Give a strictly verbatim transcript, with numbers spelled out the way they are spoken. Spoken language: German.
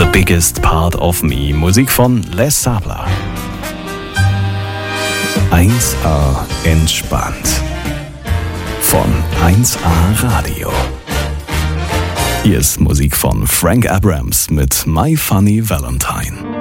The Biggest Part of Me, Musik von Les Sabler. eins A entspannt. Von eins A Radio. Hier ist Musik von Frank Abrams mit My Funny Valentine.